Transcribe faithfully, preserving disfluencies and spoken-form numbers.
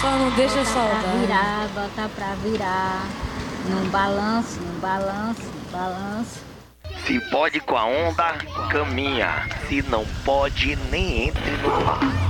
Só não deixa Bota pra saudade. virar, bota pra virar. Num balanço, num balanço, num balanço. Se pode com a onda, caminha. Se não pode, nem entre no mar.